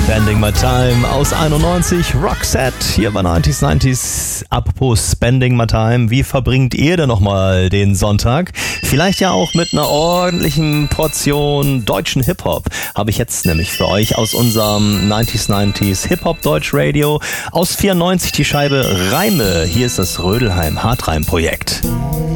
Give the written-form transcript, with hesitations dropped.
Spending My Time aus 91, Roxette, hier bei 90s. Apropos Spending My Time, wie verbringt ihr denn nochmal den Sonntag? Vielleicht ja auch mit einer ordentlichen Portion deutschen Hip-Hop. Habe ich jetzt nämlich für euch aus unserem 90s Hip-Hop Deutsch Radio. Aus 94 die Scheibe Reime. Hier ist das Rödelheim Hartreim Projekt.